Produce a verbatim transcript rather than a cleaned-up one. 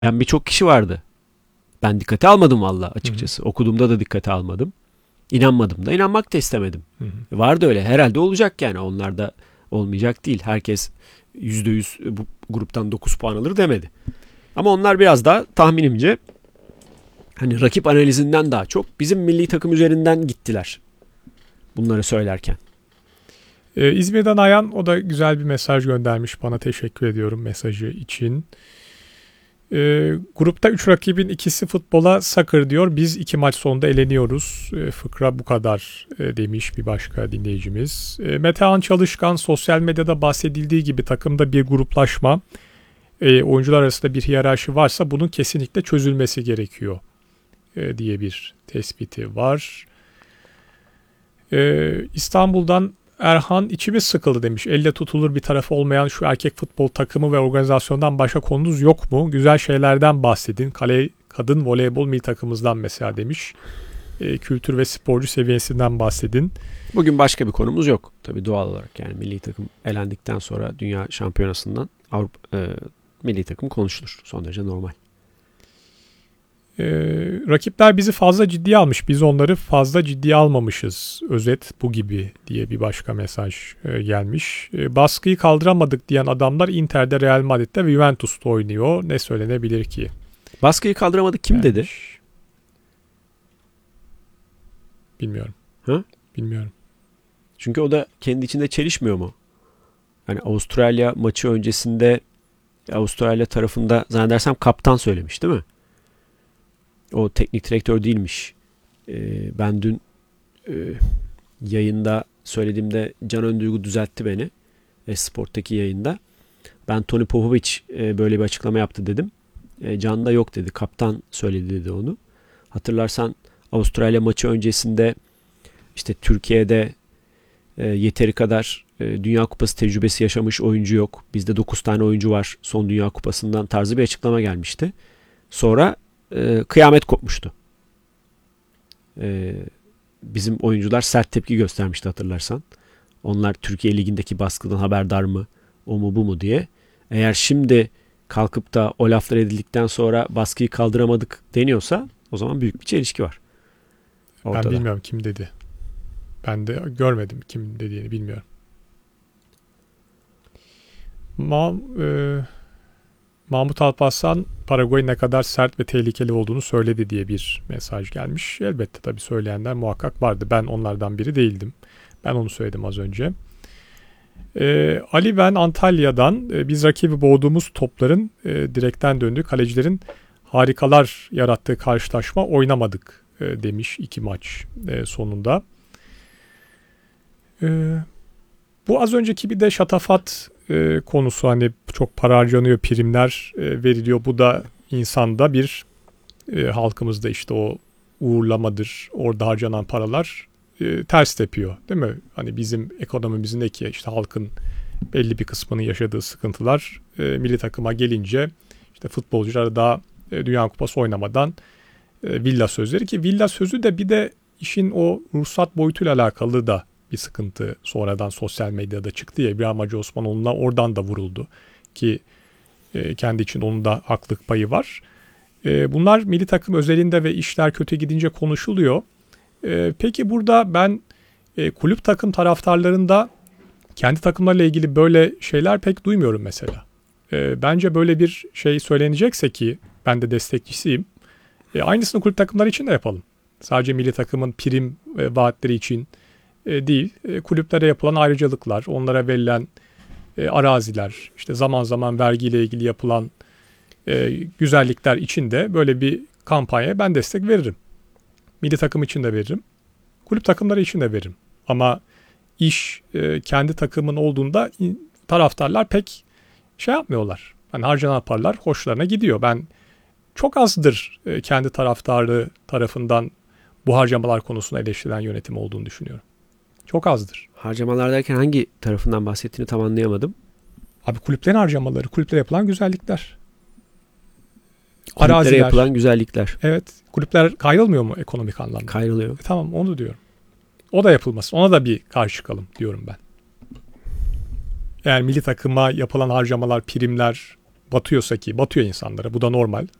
Yani birçok kişi vardı. Ben dikkate almadım valla açıkçası. Hı hı. Okuduğumda da dikkate almadım. İnanmadım da, inanmak da istemedim. Hı hı. Vardı öyle. Herhalde olacak yani. Onlar da olmayacak değil. Herkes yüzde yüz bu gruptan dokuz puan alır demedi. Ama onlar biraz daha tahminimce hani rakip analizinden daha çok bizim milli takım üzerinden gittiler. Bunları söylerken. Ee, İzmir'den Ayhan, o da güzel bir mesaj göndermiş bana. Teşekkür ediyorum mesajı için. Ee, grupta üç rakibin ikisi futbola soccer diyor. Biz iki maç sonunda eleniyoruz. Ee, fıkra bu kadar e, demiş bir başka dinleyicimiz. Ee, Metehan Çalışkan, sosyal medyada bahsedildiği gibi takımda bir gruplaşma, e, oyuncular arasında bir hiyerarşi varsa bunun kesinlikle çözülmesi gerekiyor e, diye bir tespiti var. Ee, İstanbul'dan Erhan, içimiz sıkıldı demiş. Elle tutulur bir tarafı olmayan şu erkek futbol takımı ve organizasyondan başka konunuz yok mu? Güzel şeylerden bahsedin. Kale kadın voleybol milli takımımızdan mesela demiş. E, kültür ve sporcu seviyesinden bahsedin. Bugün başka bir konumuz yok. Tabii doğal olarak yani milli takım elendikten sonra dünya şampiyonasından Avrupa e, milli takım konuşulur. Son derece normal. Ee, rakipler bizi fazla ciddiye almış. Biz onları fazla ciddiye almamışız. Özet bu gibi diye bir başka mesaj e, gelmiş. E, baskıyı kaldıramadık diyen adamlar Inter'de, Real Madrid'de ve Juventus'ta oynuyor. Ne söylenebilir ki? Baskıyı kaldıramadık kim Gelmiş. dedi? Bilmiyorum. Ha? Bilmiyorum. Çünkü o da kendi içinde çelişmiyor mu? Yani Avustralya maçı öncesinde Avustralya tarafında zannedersem kaptan söylemiş değil mi? O teknik direktör değilmiş. Ee, ben dün e, yayında söylediğimde Can Önduygu düzeltti beni. Esport'taki yayında. Ben Tony Popovic e, böyle bir açıklama yaptı dedim. E, Can da yok dedi. Kaptan söyledi dedi onu. Hatırlarsan Avustralya maçı öncesinde işte Türkiye'de e, yeteri kadar e, Dünya Kupası tecrübesi yaşamış oyuncu yok. Bizde dokuz tane oyuncu var son Dünya Kupası'ndan tarzı bir açıklama gelmişti. Sonra e, kıyamet kopmuştu. E, bizim oyuncular sert tepki göstermişti hatırlarsan. Onlar Türkiye Ligi'ndeki baskıdan haberdar mı, o mu bu mu diye. Eğer şimdi kalkıp da o laflar edildikten sonra baskıyı kaldıramadık deniyorsa o zaman büyük bir çelişki var ortada. Ben bilmiyorum kim dedi. Ben de görmedim kim dediğini, bilmiyorum. Ma e, Mahmut Alparslan, Paraguay'ın ne kadar sert ve tehlikeli olduğunu söyledi diye bir mesaj gelmiş. Elbette tabii söyleyenler muhakkak vardı. Ben onlardan biri değildim. Ben onu söyledim az önce. Ee, Ali, ben Antalya'dan, e, biz rakibi boğduğumuz topların e, direkten döndüğü, kalecilerin harikalar yarattığı karşılaşma oynamadık e, demiş iki maç e, sonunda. E, bu az önceki bir de şatafat e, konusu, hani çok para harcanıyor, primler e, veriliyor. Bu da insanda bir e, halkımızda işte o uğurlamadır, orada harcanan paralar e, ters tepiyor değil mi? Hani bizim ekonomimizdeki işte halkın belli bir kısmının yaşadığı sıkıntılar e, milli takıma gelince işte futbolcular daha e, Dünya Kupası oynamadan e, villa sözleri, ki villa sözü de bir de işin o ruhsat boyutuyla alakalı da bir sıkıntı sonradan sosyal medyada çıktı ya. İbrahim Hacı Osmanoğlu'na oradan da vuruldu ki e, kendi için onun da haklık payı var. E, bunlar milli takım özelinde ve işler kötü gidince konuşuluyor. E, peki burada ben e, kulüp takım taraftarlarında kendi takımlarla ilgili böyle şeyler pek duymuyorum mesela. E, bence böyle bir şey söylenecekse, ki ben de destekçisiyim, e, aynısını kulüp takımları için de yapalım. Sadece milli takımın prim e, vaatleri için e, değil, e, kulüplere yapılan ayrıcalıklar, onlara verilen e, araziler, işte zaman zaman vergiyle ilgili yapılan e, güzellikler için de böyle bir kampanyaya ben destek veririm. Milli takım için de veririm. Kulüp takımları için de veririm. Ama iş e, kendi takımın olduğunda taraftarlar pek şey yapmıyorlar. Hani harcanan paralar hoşlarına gidiyor. Ben çok azdır e, kendi taraftarı tarafından bu harcamalar konusunda eleştirilen yönetim olduğunu düşünüyorum. Çok azdır. Harcamalar derken hangi tarafından bahsettiğini tam anlayamadım. Abi kulüplerin harcamaları, kulüplere yapılan güzellikler. Kulüplere Araziler. yapılan güzellikler. Evet. Kulüpler kayrılmıyor mu ekonomik anlamda? Kayrılıyor. E, tamam, onu diyorum. O da yapılmasın. Ona da bir karşı çıkalım diyorum ben. Eğer milli takıma yapılan harcamalar, primler batıyorsa ki batıyor insanlara, bu da normal.